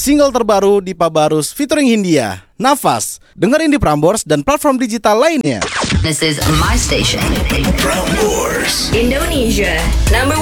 single terbaru Dipa Barus featuring Hindia, Nafas. Dengerin di Prambors dan platform digital lainnya. This is my station. Prambors, Indonesia, number